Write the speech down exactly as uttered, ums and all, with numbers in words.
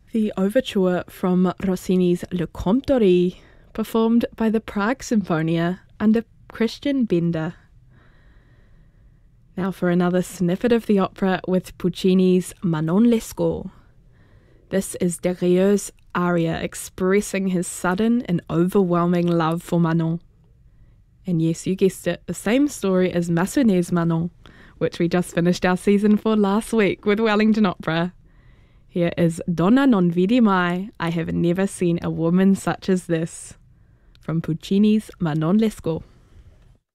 The overture from Rossini's Le Comptoir, performed by the Prague Symphonia under Christian Bender. Now for another snippet of the opera with Puccini's Manon Lescaut. This is Derrieur's aria expressing his sudden and overwhelming love for Manon. And yes, you guessed it, the same story as Massonet's Manon, which we just finished our season for last week with Wellington Opera. Here is Donna non vidi mai, I have never seen a woman such as this, from Puccini's Manon Lescaut.